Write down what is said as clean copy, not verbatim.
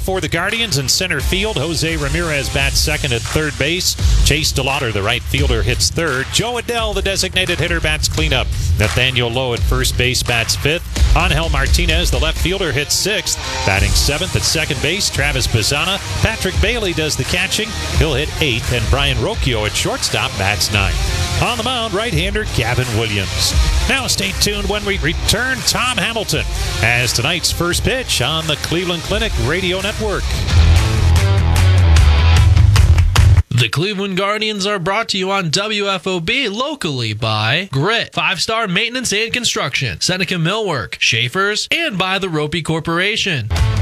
for the Guardians in center field. Jose Ramirez bats second at third base. Chase DeLauder, the right fielder, hits third. Joe Adell, the designated hitter, bats cleanup. Nathaniel Lowe at first base bats fifth. Angel Martinez, the left fielder, hits sixth. Batting seventh at second base, Travis Bazzana. Patrick Bailey does the catching. He'll hit eighth. And Brian Rocchio at shortstop bats ninth. On the mound, right-hander Gavin Williams. Now stay tuned when we return. Tom Hamilton as tonight's first pitch on the Cleveland Clinic Radio Network. The Cleveland Guardians are brought to you on WFOB locally by Grit, 5-Star Maintenance and Construction, Seneca Millwork, Schaefer's, and by the Ropey Corporation.